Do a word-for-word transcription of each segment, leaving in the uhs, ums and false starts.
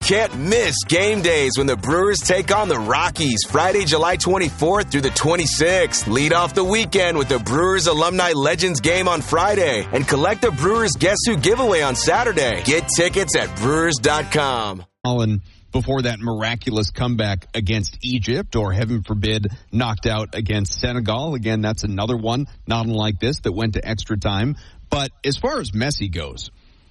Can't miss game days when the Brewers take on the Rockies Friday, July twenty-fourth through the twenty-sixth. Lead off the weekend with the Brewers Alumni Legends game on Friday and collect the Brewers Guess Who giveaway on Saturday. Get tickets at brewers dot com. And before that miraculous comeback against Egypt, or heaven forbid, knocked out against Senegal. Again, that's another one, not unlike this, that went to extra time. But as far as Messi goes,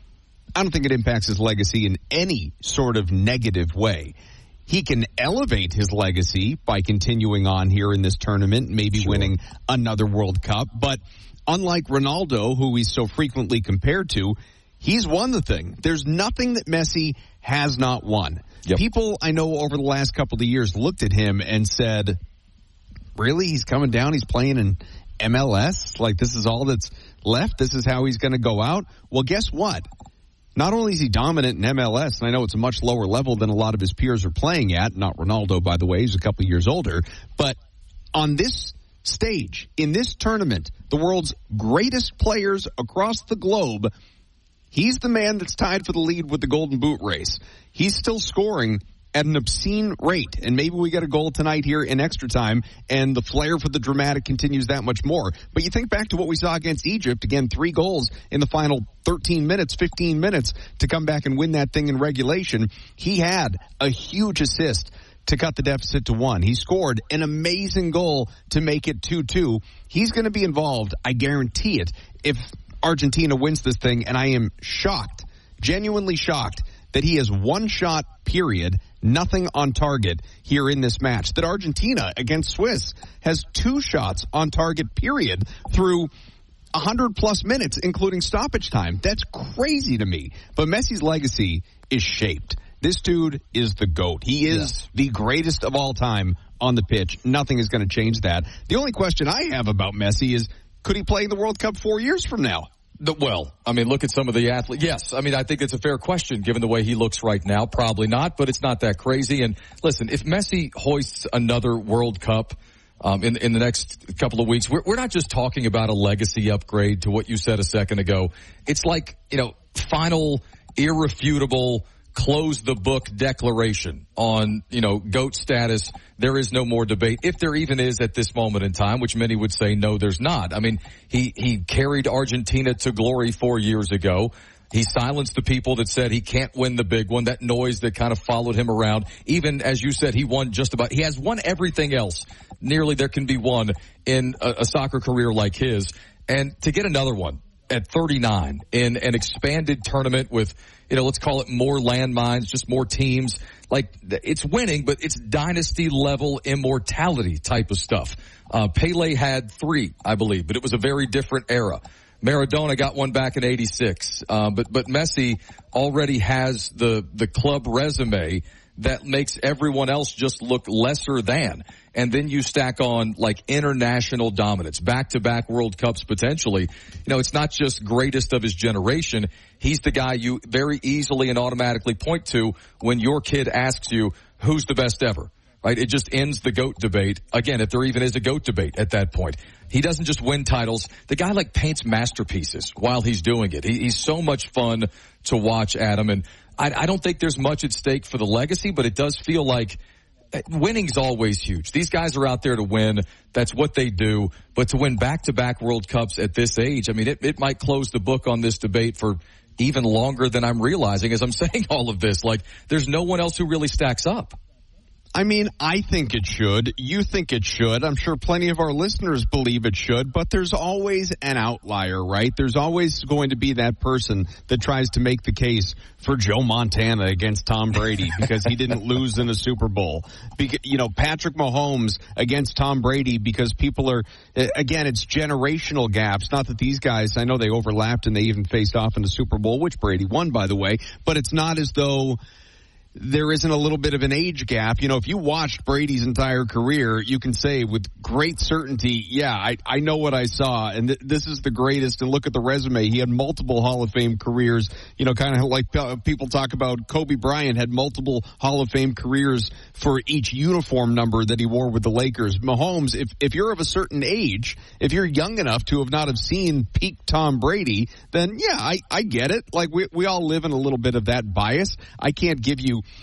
I don't think it impacts his legacy in any sort of negative way. He can elevate his legacy by continuing on here in this tournament, maybe sure. winning another World Cup. But unlike Ronaldo, who he's so frequently compared to, he's won the thing. There's nothing that Messi has not won. Yep. People I know over the last couple of years looked at him and said, really? He's coming down? He's playing in M L S? Like, this is all that's left? This is how he's going to go out? Well, guess what? Not only is he dominant in M L S, and I know it's a much lower level than a lot of his peers are playing at, not Ronaldo, by the way, he's a couple years older, but on this stage, in this tournament, the world's greatest players across the globe, he's the man that's tied for the lead with the Golden Boot race. He's still scoring at an obscene rate, and maybe we get a goal tonight here in extra time, and the flair for the dramatic continues that much more. But you think back to what we saw against Egypt, again, three goals in the final thirteen minutes, fifteen minutes to come back and win that thing in regulation. He had a huge assist to cut the deficit to one. He scored an amazing goal to make it two two. He's going to be involved, I guarantee it, if Argentina wins this thing, and I am shocked, genuinely shocked, that he has one shot, period, nothing on target here in this match. That Argentina against Swiss has two shots on target, period, through one hundred plus minutes, including stoppage time. That's crazy to me. But Messi's legacy is shaped. This dude is the GOAT. He is yes. the greatest of all time on the pitch. Nothing is going to change that. The only question I have about Messi is, could he play in the World Cup four years from now? Well, I mean, look at some of the athletes. Yes, I mean, I think it's a fair question given the way he looks right now. Probably not, but it's not that crazy. And listen, if Messi hoists another World Cup um, in in the next couple of weeks, we're, we're not just talking about a legacy upgrade to what you said a second ago. It's like, you know, final, irrefutable, close the book declaration on, you know, GOAT status. There is no more debate, if there even is at this moment in time, which many would say, no, there's not. I mean, he, he carried Argentina to glory four years ago. He silenced the people that said he can't win the big one, that noise that kind of followed him around. Even, as you said, he won just about, he has won everything else nearly there can be won in a, a soccer career like his. And to get another one at thirty-nine in an expanded tournament with, you know, let's call it more landmines, just more teams. Like, it's winning, but it's dynasty level immortality type of stuff. Uh, Pele had three, I believe, but it was a very different era. Maradona got one back in eighty-six. Uh, but, but Messi already has the, the club resume that makes everyone else just look lesser than. And then you stack on like international dominance, back-to-back World Cups potentially. You know, it's not just greatest of his generation. He's the guy you very easily and automatically point to when your kid asks you, who's the best ever? Right? It just ends the GOAT debate. Again, if there even is a GOAT debate at that point. He doesn't just win titles. The guy like paints masterpieces while he's doing it. He, he's so much fun to watch, Adam. And I, I don't think there's much at stake for the legacy, but it does feel like winning's always huge. These guys are out there to win. That's what they do. But to win back-to-back World Cups at this age, I mean, it, it might close the book on this debate for even longer than I'm realizing as I'm saying all of this. Like, there's no one else who really stacks up. I mean, I think it should. You think it should. I'm sure plenty of our listeners believe it should, but there's always an outlier, right? There's always going to be that person that tries to make the case for Joe Montana against Tom Brady because he didn't lose in a Super Bowl. Because, you know, Patrick Mahomes against Tom Brady because people are, again, it's generational gaps. Not that these guys, I know they overlapped and they even faced off in the Super Bowl, which Brady won, by the way, but it's not as though there isn't a little bit of an age gap. You know, if you watched Brady's entire career, you can say with great certainty, yeah, I, I know what I saw, and th- this is the greatest, and look at the resume. He had multiple Hall of Fame careers, you know, kind of like uh, people talk about Kobe Bryant had multiple Hall of Fame careers for each uniform number that he wore with the Lakers. Mahomes, if, if you're of a certain age, if you're young enough to have not have seen peak Tom Brady, then yeah, I, I get it. Like, we, we all live in a little bit of that bias. I can't give you